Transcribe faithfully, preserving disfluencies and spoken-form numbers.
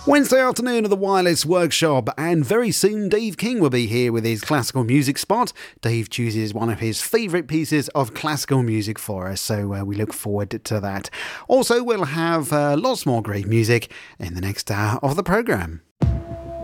Wednesday afternoon at the Wireless Workshop, and very soon Dave King will be here with his classical music spot. Dave chooses one of his favourite pieces of classical music for us, so uh, we look forward to that. Also, we'll have uh, lots more great music in the next hour of the programme.